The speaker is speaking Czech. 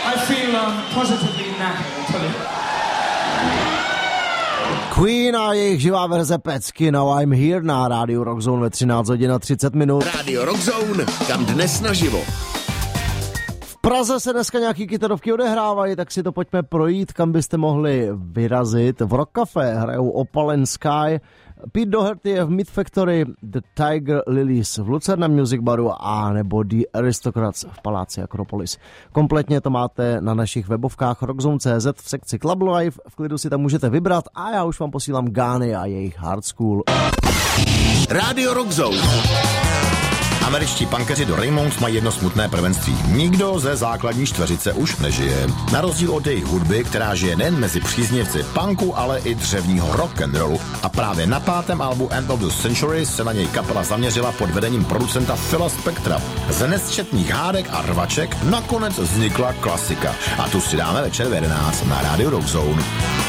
I feel positively knackered, I tell you. Queen a jejich živá verze Pecky Now I'm Here na rádiu Rockzone ve 13 hodin a 30 minut. Rádio Rockzone, kam dnes naživo. V Praze se dneska nějaký kytarovky odehrávají, tak si to pojďme projít, kam byste mohli vyrazit. V Rock Café hrajou Opal and Sky, Pete Doherty je v Meat Factory, The Tiger Lilies v Lucerna Music Baru a nebo The Aristocrats v Paláci Akropolis. Kompletně to máte na našich webovkách rockzone.cz v sekci Club Live, v klidu si tam můžete vybrat a já už vám posílám Gány a jejich Hard School. Rádio Rockzone. Američtí punkeři do Raymonds mají jedno smutné prvenství. Nikdo ze základní čtveřice už nežije. Na rozdíl od jejich hudby, která žije nejen mezi příznivci punku, ale i dřevního rock'n'rollu. A právě na 5. albu End of the Century se na něj kapela zaměřila pod vedením producenta Phila Spectra. Z nesčetných hádek a rvaček nakonec vznikla klasika. A tu si dáme večer v 11 na rádiu Rockzone.